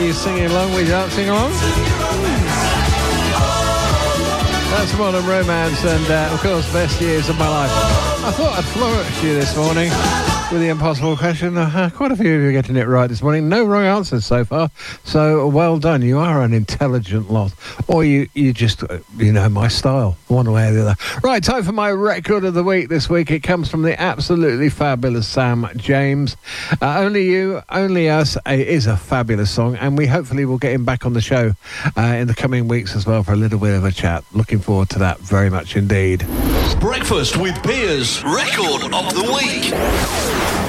you singing along? Were you dancing along? That's Modern Romance and, of course, Best Years of My Life. I thought I'd flourish you this morning with the impossible question. Quite a few of you are getting it right this morning. No wrong answers so far. So well done. You are an intelligent lot. Or you just, my style, one way or the other. Right, time for my record of the week this week. It comes from the absolutely fabulous Sam James. Only You, Only Us is a fabulous song, and we hopefully will get him back on the show in the coming weeks as well for a little bit of a chat. Looking forward to that very much indeed. Breakfast with Piers, record of the week.